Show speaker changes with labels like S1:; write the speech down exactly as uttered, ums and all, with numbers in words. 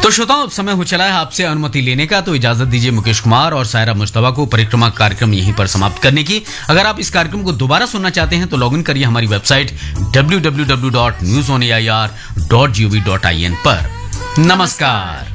S1: तो श्रोताओं, अब समय हो चला है आपसे अनुमति लेने का, तो इजाजत दीजिए मुकेश कुमार और सायरा मुश्तबा को परिक्रमा कार्यक्रम यहीं पर समाप्त करने की। अगर आप इस कार्यक्रम को दोबारा सुनना चाहते हैं तो लॉग इन करिए हमारी website W W W dot news on A I R dot G O V dot I N पर। नमस्कार।